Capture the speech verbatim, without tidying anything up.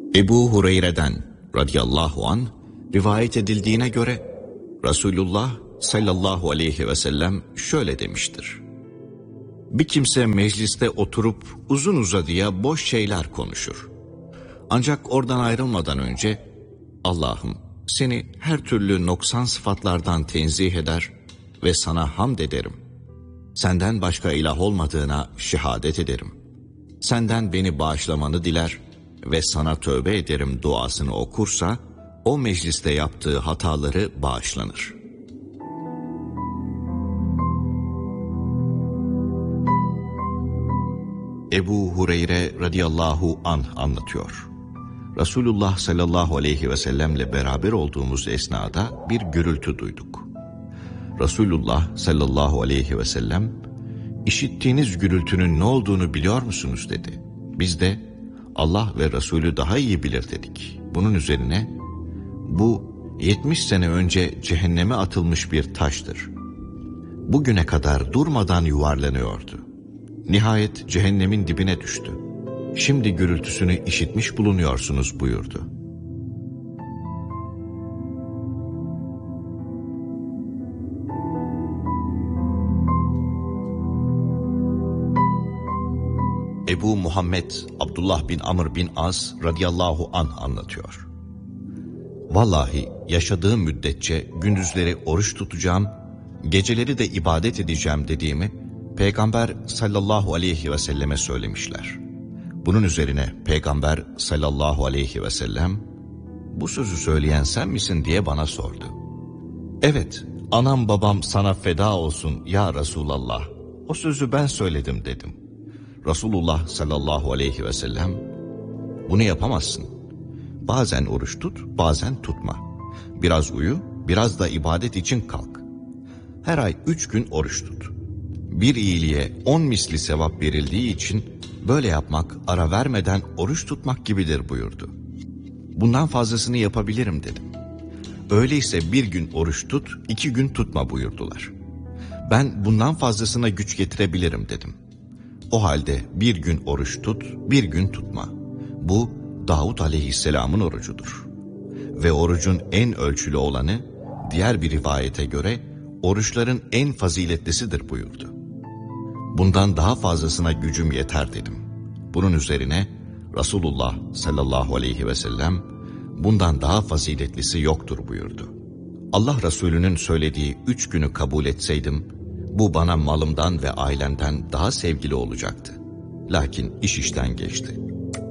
Ebu Hureyre'den radıyallahu anh rivayet edildiğine göre Resulullah sallallahu aleyhi ve sellem şöyle demiştir: Bir kimse mecliste oturup uzun uzadıya boş şeyler konuşur. Ancak oradan ayrılmadan önce Allah'ım seni her türlü noksan sıfatlardan tenzih eder ve sana hamd ederim. Senden başka ilah olmadığına şehadet ederim. Senden beni bağışlamanı diler ve sana tövbe ederim duasını okursa o mecliste yaptığı hataları bağışlanır. Ebu Hureyre radıyallahu anh anlatıyor. Resulullah sallallahu aleyhi ve sellemle beraber olduğumuz esnada bir gürültü duyduk. Resulullah sallallahu aleyhi ve sellem, "İşittiğiniz gürültünün ne olduğunu biliyor musunuz?" dedi. Biz de, "Allah ve Resulü daha iyi bilir" dedik. Bunun üzerine, "Bu yetmiş sene önce cehenneme atılmış bir taştır. Bugüne kadar durmadan yuvarlanıyordu. Nihayet cehennemin dibine düştü. Şimdi gürültüsünü işitmiş bulunuyorsunuz" buyurdu. Ebu Muhammed Abdullah bin Amr bin As radıyallahu anh anlatıyor. Vallahi yaşadığım müddetçe gündüzleri oruç tutacağım, geceleri de ibadet edeceğim dediğimi Peygamber sallallahu aleyhi ve selleme söylemişler. Bunun üzerine Peygamber sallallahu aleyhi ve sellem, "Bu sözü söyleyen sen misin?" diye bana sordu. "Evet, anam babam sana feda olsun ya Resulallah. O sözü ben söyledim" dedim. Resulullah sallallahu aleyhi ve sellem, "Bunu yapamazsın. Bazen oruç tut, bazen tutma. Biraz uyu, biraz da ibadet için kalk. Her ay üç gün oruç tut. Bir iyiliğe on misli sevap verildiği için böyle yapmak ara vermeden oruç tutmak gibidir" buyurdu. "Bundan fazlasını yapabilirim" dedim. "Öyleyse bir gün oruç tut, iki gün tutma" buyurdular. "Ben bundan fazlasına güç getirebilirim" dedim. "O halde bir gün oruç tut, bir gün tutma. Bu Davud aleyhisselamın orucudur. Ve orucun en ölçülü olanı, diğer bir rivayete göre oruçların en faziletlisidir" buyurdu. "Bundan daha fazlasına gücüm yeter" dedim. Bunun üzerine Resulullah sallallahu aleyhi ve sellem, "Bundan daha faziletlisi yoktur" buyurdu. Allah Resulü'nün söylediği üç günü kabul etseydim, bu bana malımdan ve ailemden daha sevgili olacaktı. Lakin iş işten geçti.